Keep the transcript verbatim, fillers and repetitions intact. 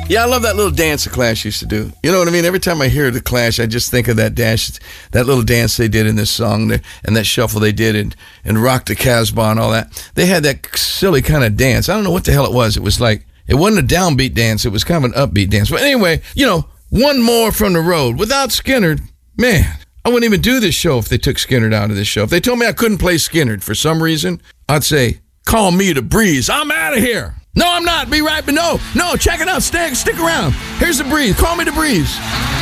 Yeah, I love that little dance the Clash used to do. You know what I mean? Every time I hear the Clash, I just think of that dash, that little dance they did in this song and that shuffle they did and, and Rock the Casbah and all that. They had that silly kind of dance. I don't know what the hell it was. It was like, it wasn't a downbeat dance. It was kind of an upbeat dance. But anyway, you know, one more from the road. Without Skynyrd, man, I wouldn't even do this show if they took Skynyrd out of this show. If they told me I couldn't play Skynyrd for some reason, I'd say, call me the Breeze. I'm out of here. No, I'm not. Be right, but no, no, check it out. Stick, stick around. Here's the Breeze. Call me the Breeze.